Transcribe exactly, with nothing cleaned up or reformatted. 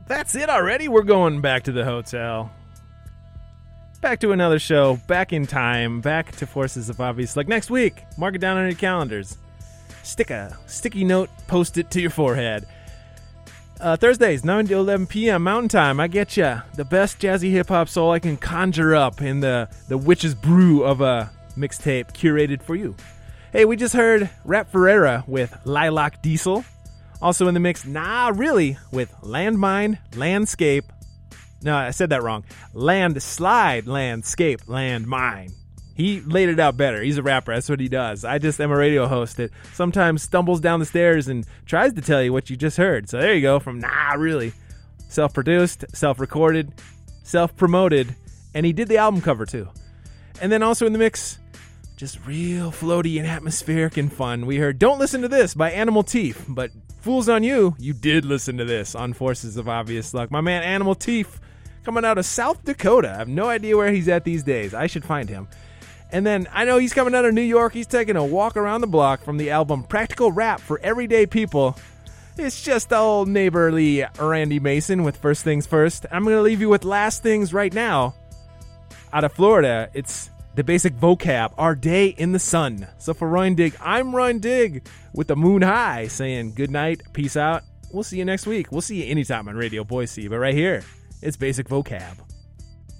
That's it already? We're going back to the hotel. Back to another show. Back in time. Back to Forces of Obvious. Like next week. Mark it down on your calendars. Stick a sticky note. Post it to your forehead. Uh, Thursdays, nine to eleven p.m. Mountain Time. I get ya. The best jazzy hip-hop soul I can conjure up in the, the witch's brew of a mixtape curated for you. Hey, we just heard Rap Ferreira with Lilac Diesel. Also in the mix, Nah Really, with Landmine, Landscape. No, I said that wrong. Landslide, Landscape, Landmine. He laid it out better. He's a rapper. That's what he does. I just am a radio host that sometimes stumbles down the stairs and tries to tell you what you just heard. So there you go, from Nah Really. Self-produced, self-recorded, self-promoted, and he did the album cover too. And then also in the mix, just real floaty and atmospheric and fun, we heard Don't Listen to This by Animal Teeth. But fools on you, you did listen to this on Forces of Obvious Luck. My man Animal Teeth coming out of South Dakota. I have no idea where he's at these days. I should find him. And then I know he's coming out of New York. He's taking a walk around the block from the album Practical Rap for Everyday People. It's just old neighborly Randy Mason with First Things First. I'm going to leave you with Last Things right now. Out of Florida, it's the basic vocab, Our Day in the Sun. So for Roy and Dig, I'm Roy and Dig with the moon high saying good night, peace out. We'll see you next week. We'll see you anytime on Radio Boise, but right here, it's basic vocab.